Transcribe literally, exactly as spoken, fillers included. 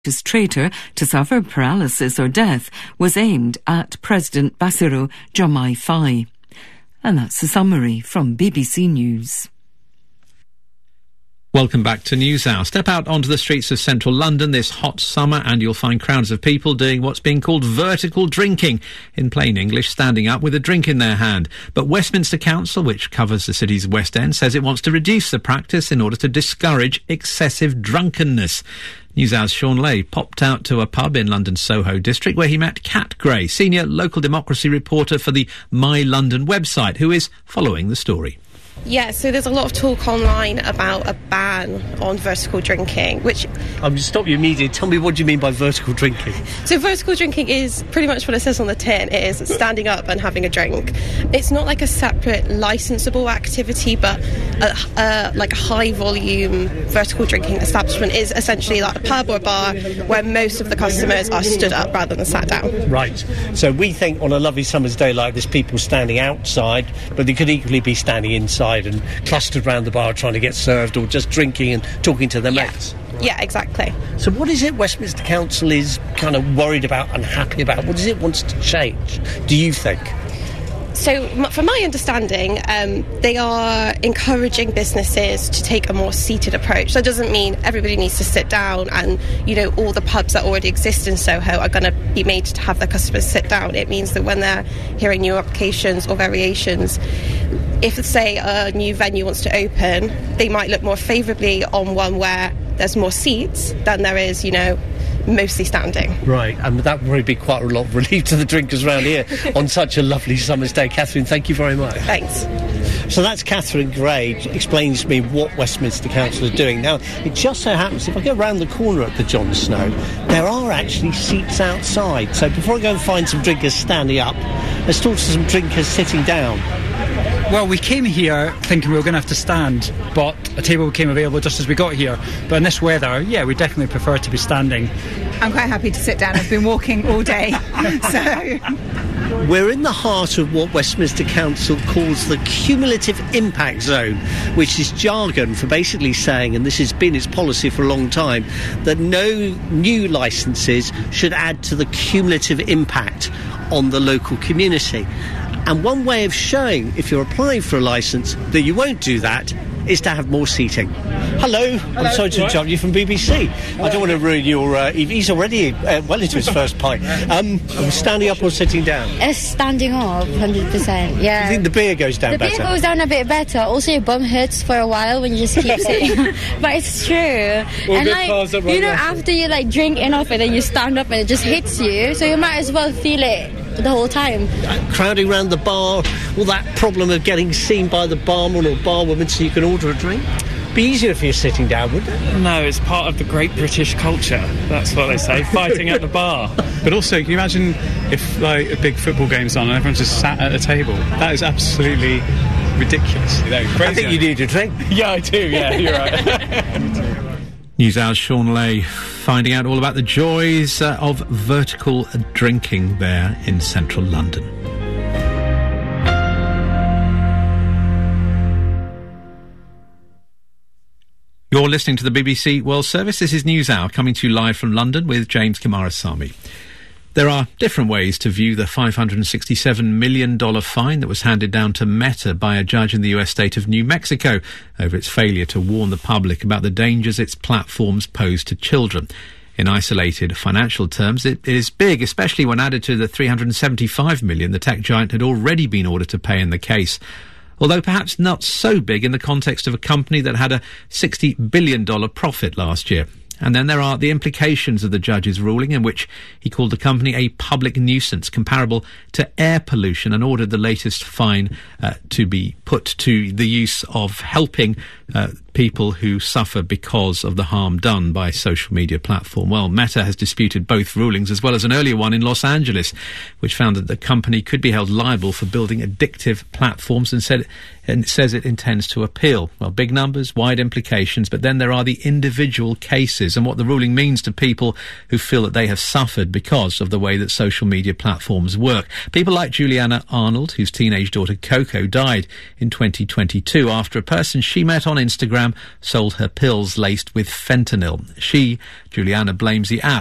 traitor to suffer paralysis or death was aimed at President Bassirou Diomaye Faye. And that's a summary from B B C News. Welcome back to NewsHour. Step out onto the streets of central London this hot summer and you'll find crowds of people doing what's being called vertical drinking. In plain English, standing up with a drink in their hand. But Westminster Council, which covers the city's West End, says it wants to reduce the practice in order to discourage excessive drunkenness. NewsHour's Sean Lay popped out to a pub in London's Soho district where he met Kat Gray, senior local democracy reporter for the My London website, who is following the story. Yeah, so there's a lot of talk online about a ban on vertical drinking, which... I'm going to stop you immediately. Tell me, what do you mean by vertical drinking? So vertical drinking is pretty much what it says on the tin. It is standing up and having a drink. It's not like a separate licensable activity, but a, a, like a high-volume vertical drinking establishment is essentially like a pub or a bar where most of the customers are stood up rather than sat down. Right. So we think on a lovely summer's day like this, people standing outside, but they could equally be standing inside and clustered around the bar trying to get served or just drinking and talking to their yeah. mates. Yeah, exactly. So what is it Westminster Council is kind of worried about and happy about? What does it want to change, do you think? So, from my understanding, um, they are encouraging businesses to take a more seated approach. That doesn't mean everybody needs to sit down and, you know, all the pubs that already exist in Soho are going to be made to have their customers sit down. It means that when they're hearing new applications or variations, if, say, a new venue wants to open, they might look more favourably on one where there's more seats than there is, you know, mostly standing. Right, and that would probably be quite a lot of relief to the drinkers around here on such a lovely summer's day. Catherine, thank you very much. Thanks. So that's Catherine Gray explains to me what Westminster Council are doing. Now, it just so happens, if I go round the corner at the John Snow, there are actually seats outside. So before I go and find some drinkers standing up, let's talk to some drinkers sitting down. Well, we came here thinking we were going to have to stand, but a table became available just as we got here. But in this weather, yeah, we definitely prefer to be standing. I'm quite happy to sit down. I've been walking all day, so... We're in the heart of what Westminster Council calls the cumulative impact zone, which is jargon for basically saying, and this has been its policy for a long time, that no new licences should add to the cumulative impact on the local community. And one way of showing, if you're applying for a licence, that you won't do that is to have more seating. Hello, Hello. I'm sorry to interrupt you from B B C. Hello. I don't want to ruin your... Uh, he's already uh, well into his first pint. Um, standing up or sitting down? It's standing up, one hundred percent, yeah. Do you think the beer goes down the better? The beer goes down a bit better. Also, your bum hurts for a while when you just keep sitting. But it's true. All and, like, you know, after you, like, drink enough and then you stand up and it just hits you, so you might as well feel it the whole time. Uh, crowding around the bar, all that problem of getting seen by the barman or barwoman so you can order a drink. Be easier if you're sitting down, wouldn't it? No, it's part of the great British culture. That's what they say, fighting at the bar. But also, can you imagine if like a big football game's on and everyone's just sat at a table? That is absolutely ridiculous. You know, crazy. I think you need a drink. Yeah, I do, yeah, you're right. NewsHour's Sean Lay finding out all about the joys uh, of vertical drinking there in central London. You're listening to the B B C World Service. This is NewsHour, coming to you live from London with James Kumarasamy. There are different ways to view the five hundred sixty-seven million dollars fine that was handed down to Meta by a judge in the U S state of New Mexico over its failure to warn the public about the dangers its platforms pose to children. In isolated financial terms, it is big, especially when added to the three hundred seventy-five million dollars the tech giant had already been ordered to pay in the case. Although perhaps not so big in the context of a company that had a sixty billion dollars profit last year. And then there are the implications of the judge's ruling, in which he called the company a public nuisance comparable to air pollution and ordered the latest fine uh, to be put to the use of helping uh, people who suffer because of the harm done by social media platform. Well, Meta has disputed both rulings, as well as an earlier one in Los Angeles, which found that the company could be held liable for building addictive platforms and said and says it intends to appeal. Well, big numbers, wide implications, but then there are the individual cases and what the ruling means to people who feel that they have suffered because of the way that social media platforms work. People like Juliana Arnold, whose teenage daughter Coco died in twenty twenty-two after a person she met on Instagram Instagram sold her pills laced with fentanyl. She, Juliana, blames the app